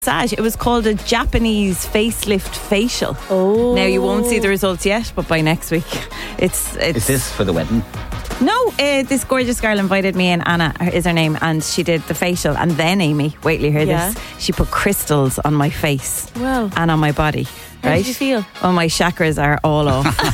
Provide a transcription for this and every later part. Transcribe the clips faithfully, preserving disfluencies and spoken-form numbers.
Massage. It was called a Japanese facelift facial. Oh. Now you won't see the results yet, but by next week, it's. it's Is this for the wedding? No, uh, this gorgeous girl invited me in. Anna is her name, and she did the facial. And then Amy, wait till you hear Yeah. this. She put crystals on my face Well. and on my body. How Right? did you feel? Oh, my chakras are all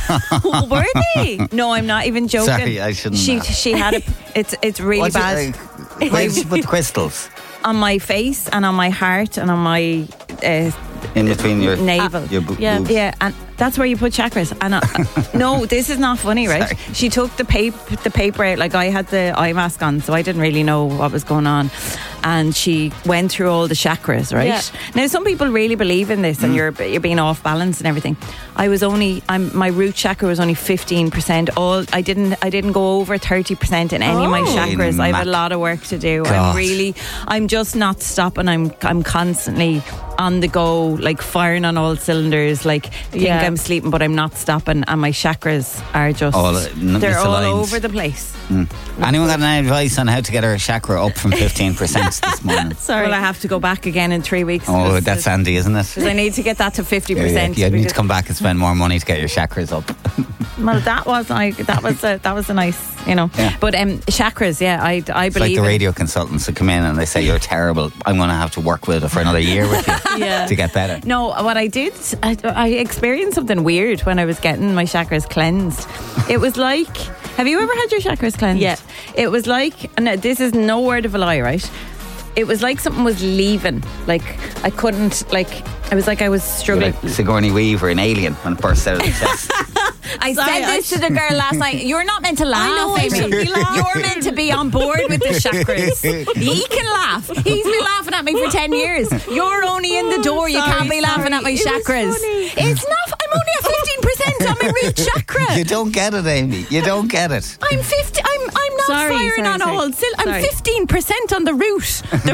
off. Were they? No, I'm not even joking. Sorry, I shouldn't She have. she had a. It's it's really What's bad. it, like, where did she put the crystals? On my face and on my heart and on my uh, In between your navel. your bo- Yeah. boobs? Yeah, and that's where you put chakras. And uh, no, this is not funny, right? Sorry. She took the paper, the paper out. Like, I had the eye mask on, so I didn't really know what was going on. And she went through all the chakras, right? Yeah. Now, some people really believe in this, and you're you're being off balance and everything. I was only, I'm my root chakra was only fifteen percent. All I didn't, I didn't go over thirty percent in any of my Oh. chakras. I have Mac- a lot of work to do. God. I'm really, I'm just not stopping. I'm, I'm constantly on the go, like firing on all cylinders. Like, think Yeah. I'm sleeping, but I'm not stopping. And my chakras are just, All, uh, n- they're all misaligned. over the place. Anyone got any advice on how to get her chakra up from fifteen percent this morning? Sorry. Well, I have to go back again in three weeks. Oh, because- that's handy, isn't it? because I need to get that to fifty Yeah, yeah. percent. You need to come back and spend more money to get your chakras up. Well, that was like that was a, that was a nice, you know. Yeah. But um, chakras, yeah, I I It's like believe the in- radio consultants who come in and they say you're terrible. I'm going to have to work with it for another year with you Yeah. to get better. No, what I did, I, I experienced something weird when I was getting my chakras cleansed. It was like, have you ever had your chakras cleansed? Yeah. It was like, and this is no word of a lie, right? It was like something was leaving. Like, I couldn't, like, it was like I was You're struggling. like Sigourney Weaver in Alien when it bursts out of the chest. I Sorry, said this I- to the girl last night. You're not meant to laugh, know, I Amy. should be laughing. You're meant to be on board with the chakras. He can laugh. He's been laughing at me for ten years. You're only in the door. You Sorry, can't be laughing sorry. at my It was chakras. funny. It's not. I'm only at fifteen percent on my root chakra. You don't get it, Amy. You don't get it. I'm fifty. I'm I'm not Sorry, firing sorry, on sorry. all. Still, I'm Sorry. fifteen percent on the route. The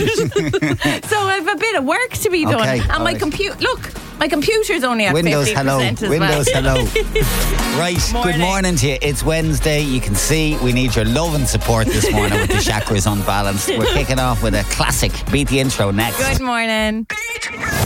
route. So I have a bit of work to be done. Okay, and all my right. compute. Look, my computer's only at Windows, fifteen hello. percent as Windows, well. hello. Right, good Morning. morning to you. It's Wednesday. You can see we need your love and support this morning with the chakras unbalanced. We're kicking off with a classic. Beat the intro next. Good morning.